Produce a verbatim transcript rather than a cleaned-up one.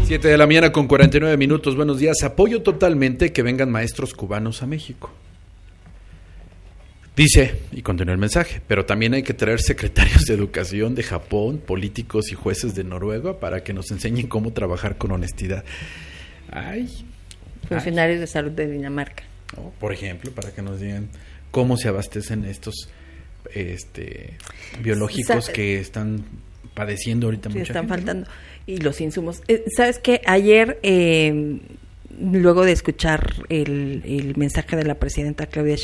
Siete de la mañana con cuarenta y nueve minutos. Buenos días. Apoyo totalmente que vengan maestros cubanos a México. Dice, y continúa el mensaje, pero también hay que traer secretarios de educación de Japón, políticos y jueces de Noruega para que nos enseñen cómo trabajar con honestidad. Ay. Funcionarios ay. de salud de Dinamarca. ¿No? Por ejemplo, para que nos digan cómo se abastecen estos este biológicos Sa- que están padeciendo ahorita sí, mucha están gente, faltando. ¿No? Y los insumos. Eh, ¿Sabes qué? Ayer, eh, luego de escuchar el, el mensaje de la presidenta Claudia